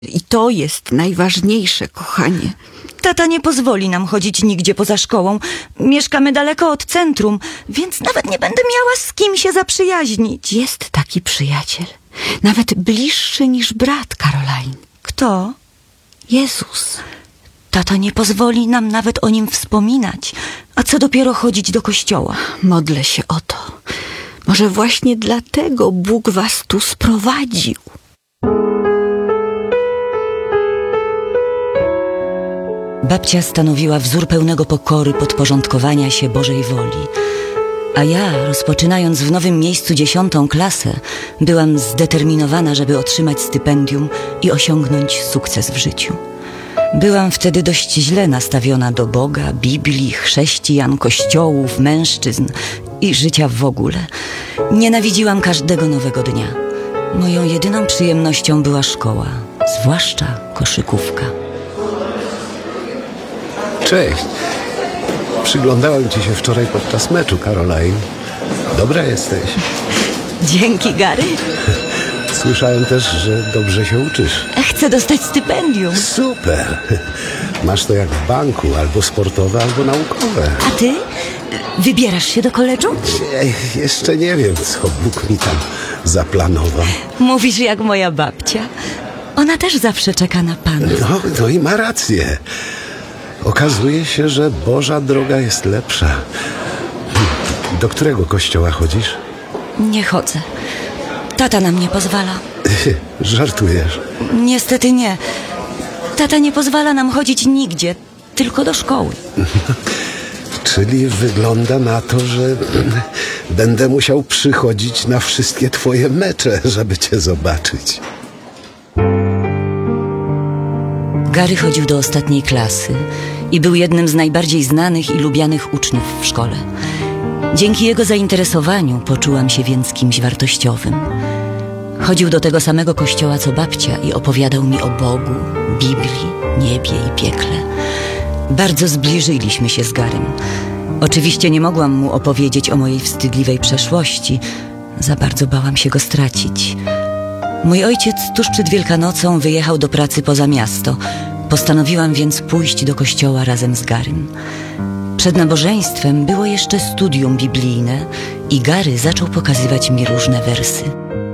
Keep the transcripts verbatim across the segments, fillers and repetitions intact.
I to jest najważniejsze, kochanie. Tata nie pozwoli nam chodzić nigdzie poza szkołą. Mieszkamy daleko od centrum, więc nawet nie będę miała z kim się zaprzyjaźnić. Jest taki przyjaciel. Nawet bliższy niż brat, Caroline. Kto? Jezus. Tata nie pozwoli nam nawet o nim wspominać. A co dopiero chodzić do kościoła? Modlę się o to. Może właśnie dlatego Bóg was tu sprowadził. Babcia stanowiła wzór pełnego pokory, podporządkowania się Bożej woli. A ja, rozpoczynając w nowym miejscu dziesiątą klasę, byłam zdeterminowana, żeby otrzymać stypendium i osiągnąć sukces w życiu. Byłam wtedy dość źle nastawiona do Boga, Biblii, chrześcijan, kościołów, mężczyzn i życia w ogóle. Nienawidziłam każdego nowego dnia. Moją jedyną przyjemnością była szkoła, zwłaszcza koszykówka. Cześć. Przyglądałem ci się wczoraj podczas meczu, Caroline. Dobra jesteś. Dzięki, Gary. Słyszałem też, że dobrze się uczysz. Chcę dostać stypendium. Super. Masz to jak w banku, albo sportowe, albo naukowe. A ty? Wybierasz się do koledżu? Nie, jeszcze nie wiem, co Bóg mi tam zaplanował. Mówisz jak moja babcia. Ona też zawsze czeka na Pana. No, no i ma rację. Okazuje się, że Boża droga jest lepsza. Do którego kościoła chodzisz? Nie chodzę. Tata nam nie pozwala. Żartujesz? Niestety nie. Tata nie pozwala nam chodzić nigdzie, tylko do szkoły. Czyli wygląda na to, że będę musiał przychodzić na wszystkie twoje mecze, żeby cię zobaczyć. Gary chodził do ostatniej klasy i był jednym z najbardziej znanych i lubianych uczniów w szkole. Dzięki jego zainteresowaniu poczułam się więc kimś wartościowym. Chodził do tego samego kościoła co babcia i opowiadał mi o Bogu, Biblii, niebie i piekle. Bardzo zbliżyliśmy się z Garym. Oczywiście nie mogłam mu opowiedzieć o mojej wstydliwej przeszłości. Za bardzo bałam się go stracić. Mój ojciec tuż przed Wielkanocą wyjechał do pracy poza miasto. Postanowiłam więc pójść do kościoła razem z Garym. Przed nabożeństwem było jeszcze studium biblijne i Gary zaczął pokazywać mi różne wersy.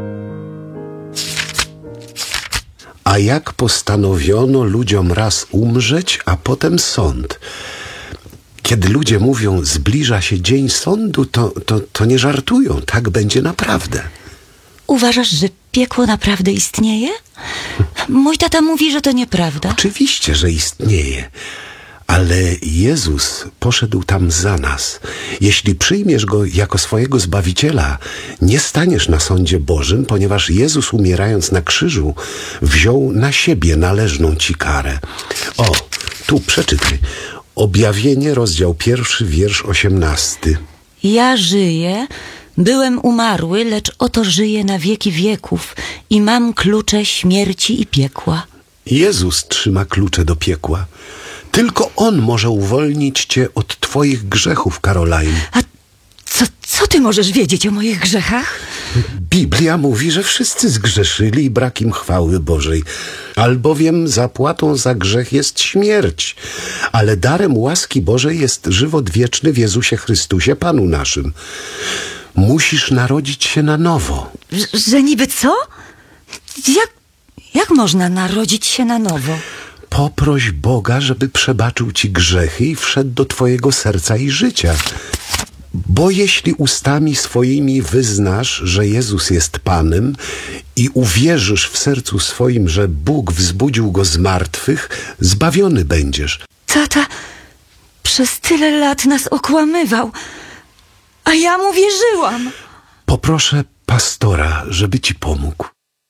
A jak postanowiono ludziom raz umrzeć, a potem sąd? Kiedy ludzie mówią, zbliża się dzień sądu, to, to, to nie żartują. Tak będzie naprawdę. Uważasz, że piekło naprawdę istnieje? Mój tata mówi, że to nieprawda. Oczywiście, że istnieje. Ale Jezus poszedł tam za nas. Jeśli przyjmiesz Go jako swojego Zbawiciela, nie staniesz na sądzie Bożym, ponieważ Jezus, umierając na krzyżu, wziął na siebie należną ci karę. O, tu przeczytaj. Objawienie, rozdział pierwszy, wiersz osiemnasty. Ja żyję, byłem umarły, lecz oto żyję na wieki wieków i mam klucze śmierci i piekła. Jezus trzyma klucze do piekła. Tylko On może uwolnić cię od twoich grzechów, Caroline. A co, co ty możesz wiedzieć o moich grzechach? Biblia mówi, że wszyscy zgrzeszyli i brak im chwały Bożej. Albowiem zapłatą za grzech jest śmierć, ale darem łaski Bożej jest żywot wieczny w Jezusie Chrystusie, Panu naszym. Musisz narodzić się na nowo. Że, że niby co? Jak, jak można narodzić się na nowo? Poproś Boga, żeby przebaczył ci grzechy i wszedł do twojego serca i życia. Bo jeśli ustami swoimi wyznasz, że Jezus jest Panem i uwierzysz w sercu swoim, że Bóg wzbudził Go z martwych, zbawiony będziesz. Tata przez tyle lat nas okłamywał, a ja mu wierzyłam. Poproszę pastora, żeby ci pomógł.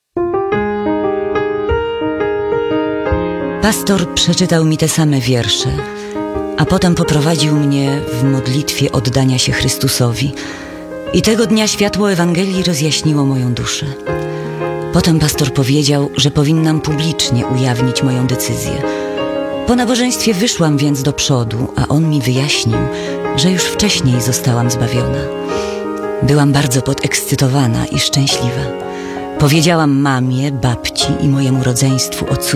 Pastor przeczytał mi te same wiersze, a potem poprowadził mnie w modlitwie oddania się Chrystusowi. I tego dnia światło Ewangelii rozjaśniło moją duszę. Potem pastor powiedział, że powinnam publicznie ujawnić moją decyzję. Po nabożeństwie wyszłam więc do przodu, a on mi wyjaśnił, że już wcześniej zostałam zbawiona. Byłam bardzo podekscytowana i szczęśliwa. Powiedziałam mamie, babci i mojemu rodzeństwu o